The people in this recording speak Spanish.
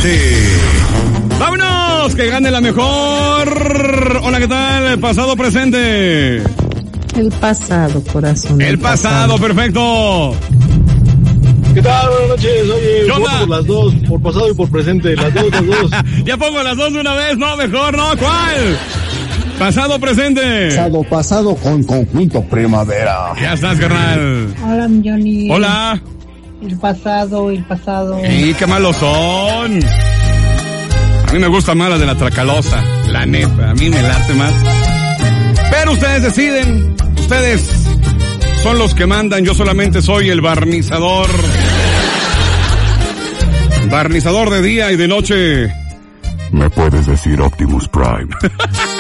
noche. ¡Vámonos! ¡Que gane la mejor! Hola, ¿qué tal? Pasado, presente. El pasado, corazón. El pasado, perfecto. ¿Qué tal? Buenas noches. Oye, voto por las dos, por pasado y por presente. Las dos. Ya pongo las dos de una vez. No, mejor no. ¿Cuál? Pasado, presente. Pasado con conjunto primavera. Ya estás, carnal. Hola, Johnny. Hola. El pasado. Y qué malos son. A mí me gusta más la de la Tracalosa, la neta. A mí me late más. Pero ustedes deciden. Ustedes son los que mandan. Yo solamente soy el barnizador. Barnizador de día y de noche. Me puedes decir Optimus Prime.